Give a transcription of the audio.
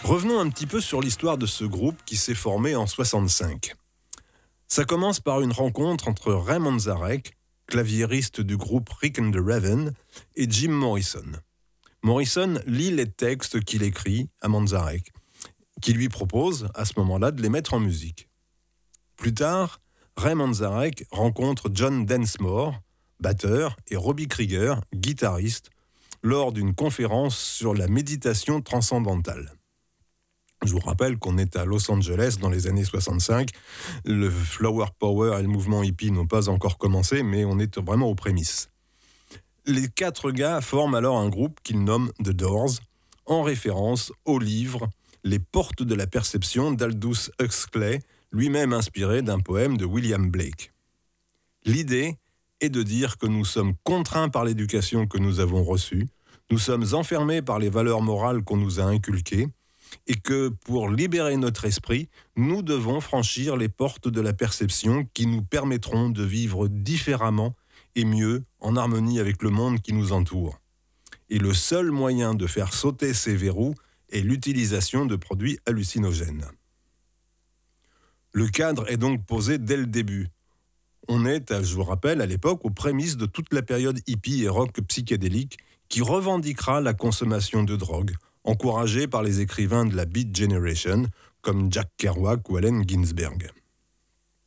Revenons un petit peu sur l'histoire de ce groupe qui s'est formé en 65. Ça commence par une rencontre entre Ray Manzarek, claviériste du groupe Rick and the Raven, et Jim Morrison. Morrison lit les textes qu'il écrit à Manzarek, qui lui propose, à ce moment-là, de les mettre en musique. Plus tard, Ray Manzarek rencontre John Densmore, batteur, et Robbie Krieger, guitariste, lors d'une conférence sur la méditation transcendantale. Je vous rappelle qu'on est à Los Angeles dans les années 65. Le Flower Power et le mouvement hippie n'ont pas encore commencé, mais on est vraiment aux prémices. Les 4 gars forment alors un groupe qu'ils nomment The Doors, en référence au livre Les Portes de la Perception d'Aldous Huxley, lui-même inspiré d'un poème de William Blake. L'idée est de dire que nous sommes contraints par l'éducation que nous avons reçue, nous sommes enfermés par les valeurs morales qu'on nous a inculquées, et que pour libérer notre esprit, nous devons franchir les portes de la perception qui nous permettront de vivre différemment et mieux en harmonie avec le monde qui nous entoure. Et le seul moyen de faire sauter ces verrous est l'utilisation de produits hallucinogènes. Le cadre est donc posé dès le début. On est, je vous rappelle, à l'époque, aux prémices de toute la période hippie et rock psychédélique qui revendiquera la consommation de drogue, encouragée par les écrivains de la Beat Generation comme Jack Kerouac ou Allen Ginsberg.